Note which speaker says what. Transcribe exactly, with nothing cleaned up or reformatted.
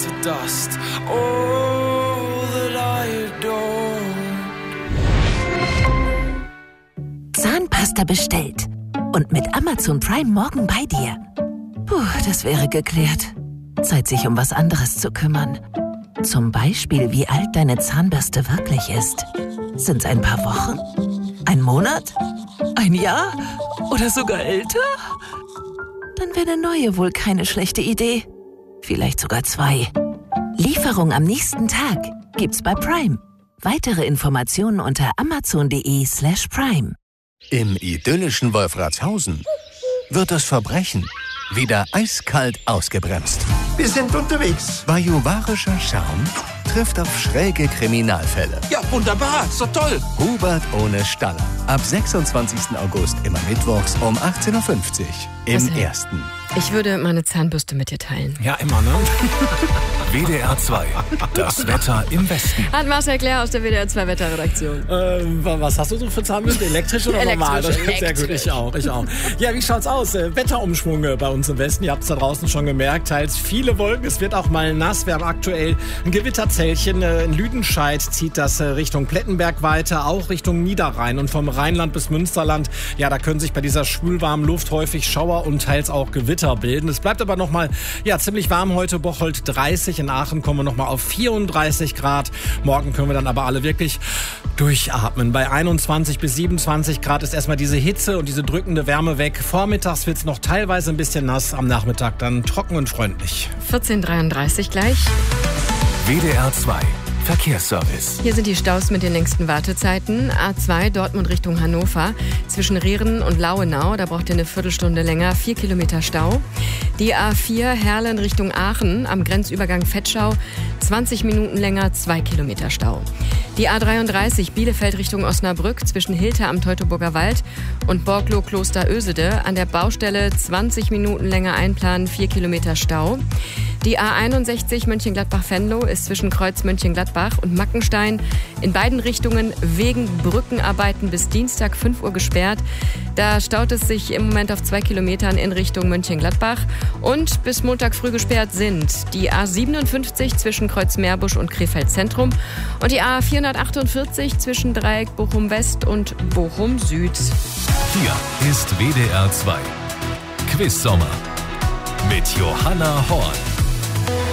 Speaker 1: to dust. All that I adore.
Speaker 2: Zahnpasta bestellt. Und mit Amazon Prime morgen bei dir. Puh, das wäre geklärt. Zeit, sich um was anderes zu kümmern. Zum Beispiel, wie alt deine Zahnbürste wirklich ist. Sind's ein paar Wochen? Ein Monat? Ein Jahr? Oder sogar älter? Dann wäre eine neue wohl keine schlechte Idee. Vielleicht sogar zwei. Lieferung am nächsten Tag gibt's bei Prime. Weitere Informationen unter amazon.de slash prime.
Speaker 3: Im idyllischen Wolfratshausen wird das Verbrechen wieder eiskalt ausgebremst.
Speaker 4: Wir sind unterwegs.
Speaker 3: Bajuwarischer Charme trifft auf schräge Kriminalfälle.
Speaker 5: Ja, wunderbar, so toll.
Speaker 3: Hubert ohne Staller. Ab sechsundzwanzigsten August immer mittwochs um achtzehn Uhr fünfzig im
Speaker 6: Was?
Speaker 3: Ersten.
Speaker 6: Ich würde meine Zahnbürste mit dir teilen.
Speaker 7: Ja, immer, ne?
Speaker 8: W D R zwei, das Wetter im Westen.
Speaker 6: Hat Marcel Claire aus der W D R zwei Wetterredaktion.
Speaker 7: Äh, was hast du so für Zahnbürste? Elektrisch oder normal?
Speaker 6: Elektrisch,
Speaker 7: Sehr gut, ich auch, ich auch. Ja, wie schaut's aus? Äh, Wetterumschwung äh, bei uns im Westen. Ihr habt es da draußen schon gemerkt. Teils viele Wolken, es wird auch mal nass. Wir haben aktuell ein Gewitterzellchen. Äh, in Lüdenscheid zieht das äh, Richtung Plettenberg weiter, auch Richtung Niederrhein. Und vom Rheinland bis Münsterland, ja, da können sich bei dieser schwülwarmen Luft häufig Schauer und teils auch Gewitter bilden. Es bleibt aber nochmal, ja, ziemlich warm heute. Bocholt dreißig, in Aachen kommen wir nochmal auf vierunddreißig Grad. Morgen können wir dann aber alle wirklich durchatmen. Bei einundzwanzig bis siebenundzwanzig Grad ist erstmal diese Hitze und diese drückende Wärme weg. Vormittags wird es noch teilweise ein bisschen nass, am Nachmittag dann trocken und freundlich.
Speaker 6: vierzehn Uhr dreiunddreißig gleich.
Speaker 8: W D R zwei, Verkehrsservice.
Speaker 6: Hier sind die Staus mit den längsten Wartezeiten. A zwei Dortmund Richtung Hannover. Zwischen Rehren und Lauenau, da braucht ihr eine Viertelstunde länger. Vier Kilometer Stau. Die A vier Herlen Richtung Aachen am Grenzübergang Vetschau. zwanzig Minuten länger, zwei Kilometer Stau. Die A dreiunddreißig Bielefeld Richtung Osnabrück zwischen Hilter am Teutoburger Wald und Borglow Kloster Ösede. An der Baustelle zwanzig Minuten länger einplanen, vier Kilometer Stau. Die A einundsechzig Mönchengladbach-Venlo ist zwischen Kreuz Mönchengladbach und Mackenstein in beiden Richtungen wegen Brückenarbeiten bis Dienstag fünf Uhr gesperrt. Da staut es sich im Moment auf zwei Kilometern in Richtung Mönchengladbach. Und bis Montag früh gesperrt sind die A siebenundfünfzig zwischen Kreuz Meerbusch und Krefeld Zentrum und die A vierhundertachtundvierzig zwischen Dreieck Bochum West und Bochum Süd.
Speaker 8: Hier ist W D R zwei. Quiz Sommer mit Johanna Horn.